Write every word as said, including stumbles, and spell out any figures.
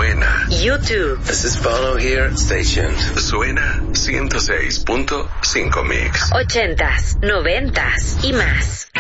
Suena. YouTube. This is Bono here. Stay tuned. Suena ciento seis punto cinco Mix. Ochentas, noventas y más.